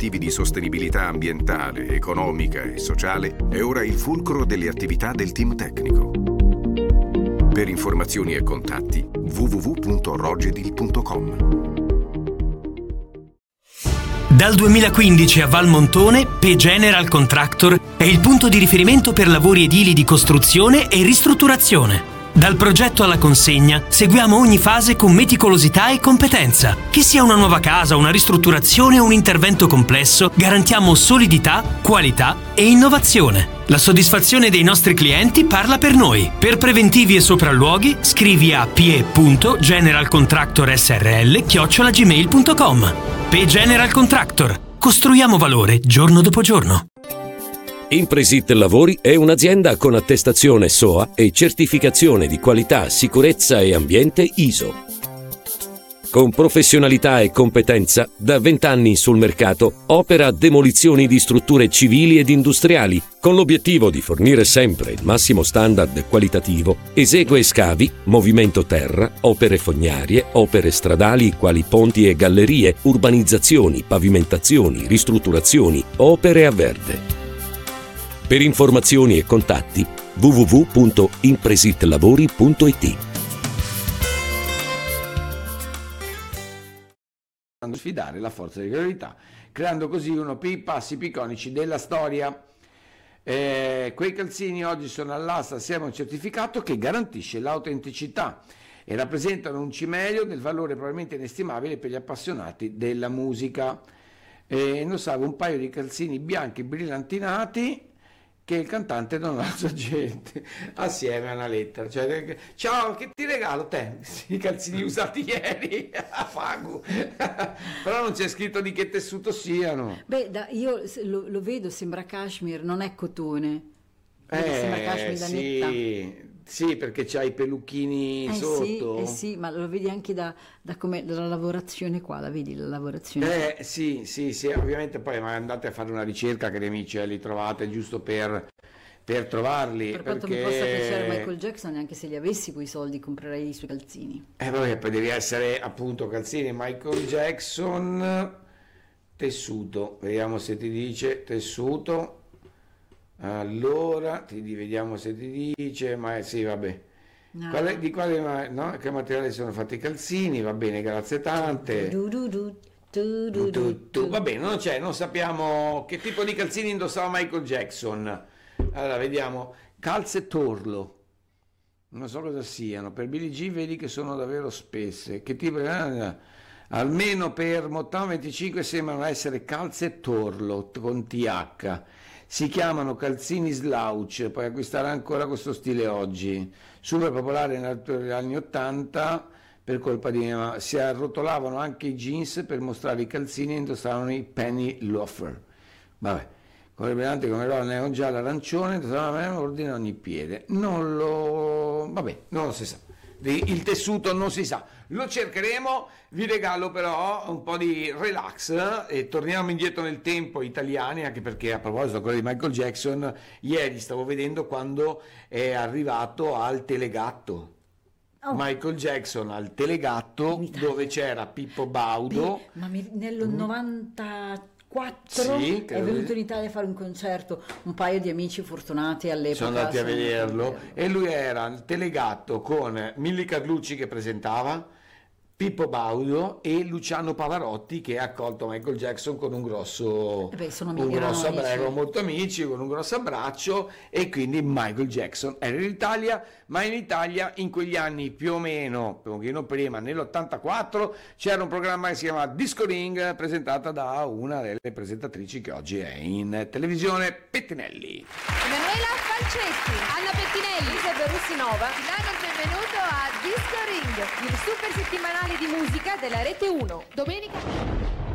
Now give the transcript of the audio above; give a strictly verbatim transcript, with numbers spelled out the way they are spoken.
obiettivi di sostenibilità ambientale, economica e sociale, è ora il fulcro delle attività del team tecnico. Per informazioni e contatti w w w punto rogedil punto com. Dal duemilaquindici a Valmontone, P General Contractor è il punto di riferimento per lavori edili di costruzione e ristrutturazione. Dal progetto alla consegna seguiamo ogni fase con meticolosità e competenza. Che sia una nuova casa, una ristrutturazione o un intervento complesso, garantiamo solidità, qualità e innovazione. La soddisfazione dei nostri clienti parla per noi. Per preventivi e sopralluoghi scrivi a p punto general contractor s r l chiocciola gmail punto com. P General Contractor. Costruiamo valore giorno dopo giorno. Impresit Lavori è un'azienda con attestazione S O A e certificazione di qualità, sicurezza e ambiente I S O. Con professionalità e competenza, da vent'anni sul mercato, opera demolizioni di strutture civili ed industriali, con l'obiettivo di fornire sempre il massimo standard qualitativo. Esegue scavi, movimento terra, opere fognarie, opere stradali quali ponti e gallerie, urbanizzazioni, pavimentazioni, ristrutturazioni, opere a verde. Per informazioni e contatti w w w punto impresitlavori punto i t. Sfidare la forza di gravità, creando così uno dei passi più iconici della storia. Eh, quei calzini oggi sono all'asta assieme a un certificato che garantisce l'autenticità e rappresentano un cimelio del valore probabilmente inestimabile per gli appassionati della musica. Eh, indossavo un paio di calzini bianchi brillantinati che il cantante donò alla sua gente assieme a una lettera, cioè, ciao, che ti regalo te? I calzini usati ieri a Fagu. Però non c'è scritto di che tessuto siano. Beh, da, io lo, lo vedo, sembra cashmere, non è cotone. Eh, sembra cashmere da sì, netta. sì, perché c'ha i pelucchini eh sotto. Sì, eh sì, ma lo vedi anche da, da come, dalla lavorazione qua, la vedi la lavorazione? Eh sì, sì, sì, ovviamente poi andate a fare una ricerca, cari amici, e li trovate giusto per, per trovarli. Per quanto perché... mi possa piacere Michael Jackson, neanche se li avessi quei soldi comprerei i suoi calzini. Eh vabbè, poi devi essere appunto calzini Michael Jackson, tessuto, vediamo se ti dice tessuto. Allora, ti vediamo se ti dice, ma eh, sì, vabbè. No. Quale, di quale, no? Che materiale sono fatti i calzini? Va bene, grazie tante. Du, du, du, du, du, du, du. Va bene, non c'è, non sappiamo che tipo di calzini indossava Michael Jackson. Allora, vediamo. Calze torlo. Non so cosa siano. Per Billie Jean vedi che sono davvero spesse. Che tipo? Almeno per Motown venticinque sembrano essere calze torlo con T H. Si chiamano calzini slouch, puoi acquistare ancora questo stile oggi. Super popolare negli anni ottanta per colpa di... si arrotolavano anche i jeans per mostrare i calzini e indossavano i penny loafer. Vabbè, con le brillanti come roba neon giallo arancione, indossavano ordine a ogni piede. Non lo... vabbè, non lo si sa. Il tessuto non si sa, lo cercheremo. Vi regalo però un po' di relax e torniamo indietro nel tempo, italiani, anche perché a proposito di quello di Michael Jackson, ieri stavo vedendo quando è arrivato al Telegatto. Oh. Michael Jackson al Telegatto, dove c'era Pippo Baudo. Beh, ma mi, nel novantaquattro sì, è venuto in Italia a fare un concerto, un paio di amici fortunati all'epoca sono andati a vederlo e lui era al Telegatto con Milly Carlucci che presentava, Pippo Baudo e Luciano Pavarotti che ha accolto Michael Jackson con un grosso, eh beh, sono un grosso amici. abbraccio, molto amici, con un grosso abbraccio, e quindi Michael Jackson era in Italia, ma in Italia in quegli anni più o meno, un pochino prima, nell'ottantaquattro, c'era un programma che si chiama Disco Ring, presentata da una delle presentatrici che oggi è in televisione, Pettinelli. Emanuela Falcetti, Anna Pettinelli, Isabella Russinova. Vi date il benvenuto a Disco Ring, il super settimanale di musica della Rete uno. Domenica...